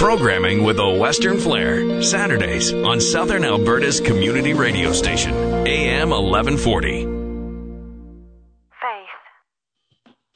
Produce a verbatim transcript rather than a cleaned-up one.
Programming with a Western flair. Saturdays on Southern Alberta's community radio station, A M eleven forty.